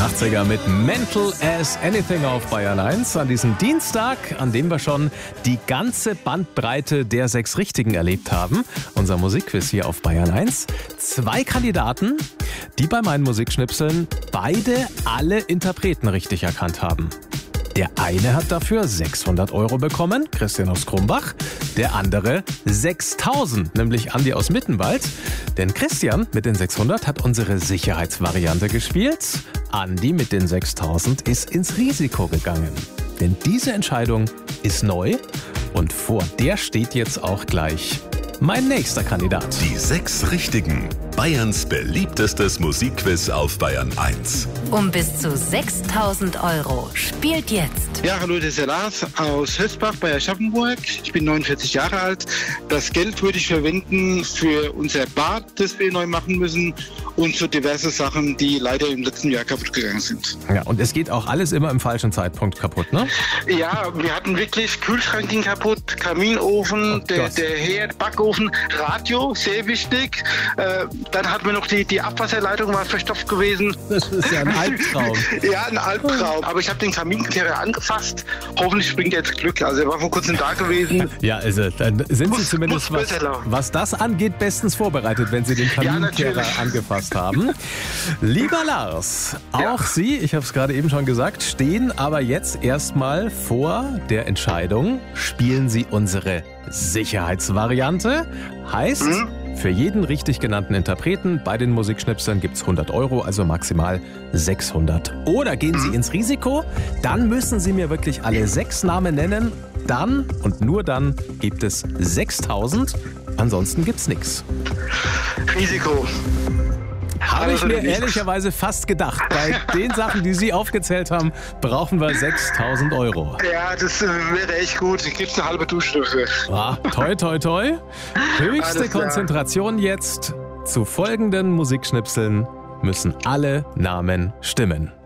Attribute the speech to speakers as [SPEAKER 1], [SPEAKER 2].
[SPEAKER 1] 80er mit Mental as Anything auf Bayern 1 an diesem Dienstag, an dem wir schon die ganze Bandbreite der 6 Richtigen erlebt haben. Unser Musikquiz hier auf Bayern 1. 2 Kandidaten, die bei meinen Musikschnipseln beide alle Interpreten richtig erkannt haben. Der eine hat dafür 600 € bekommen, Christian aus Krumbach. Der andere 6.000, nämlich Andi aus Mittenwald. Denn Christian mit den 600 hat unsere Sicherheitsvariante gespielt. Andi mit den 6.000 ist ins Risiko gegangen. Denn diese Entscheidung ist neu und vor der steht jetzt auch gleich mein nächster Kandidat.
[SPEAKER 2] Die 6 Richtigen. Bayerns beliebtestes Musikquiz auf Bayern 1.
[SPEAKER 3] Um bis zu 6.000 € spielt jetzt.
[SPEAKER 4] Ja, hallo, das ist der Lars aus Hösbach bei Aschaffenburg. Ich bin 49 Jahre alt. Das Geld würde ich verwenden für unser Bad, das wir neu machen müssen, und für diverse Sachen, die leider im letzten Jahr kaputt gegangen sind.
[SPEAKER 1] Ja, und es geht auch alles immer im falschen Zeitpunkt kaputt, ne?
[SPEAKER 4] Ja, wir hatten wirklich Kühlschrank ging kaputt, Kaminofen, der Herd, Backofen, Radio, sehr wichtig. Dann hatten wir noch die Abwasserleitung, war verstopft gewesen.
[SPEAKER 1] Das ist ja ein Albtraum.
[SPEAKER 4] Ja, ein Albtraum. Aber ich habe den Kaminkehrer angefasst. Hoffentlich bringt er jetzt Glück. Also er war vor kurzem da gewesen.
[SPEAKER 1] Ja, also dann sind Sie zumindest, was das angeht, bestens vorbereitet, wenn Sie den Kaminkehrer angefasst haben. Lieber Lars, auch Sie, ich habe es gerade eben schon gesagt, stehen aber jetzt erstmal vor der Entscheidung, spielen Sie unsere Sicherheitsvariante. Heißt, für jeden richtig genannten Interpreten bei den Musikschnipseln gibt es 100 €, also maximal 600. Oder gehen Sie ins Risiko, dann müssen Sie mir wirklich alle 6 Namen nennen. Dann und nur dann gibt es 6.000. Ansonsten gibt's nichts.
[SPEAKER 4] Risiko.
[SPEAKER 1] Habe ich mir ehrlicherweise fast gedacht. Bei den Sachen, die Sie aufgezählt haben, brauchen wir 6.000 €.
[SPEAKER 4] Ja, das wäre echt gut. Ich gebe eine halbe Dusche dafür.
[SPEAKER 1] Ah, toi, toi, toi. Höchste Konzentration jetzt. Zu folgenden Musikschnipseln müssen alle Namen stimmen.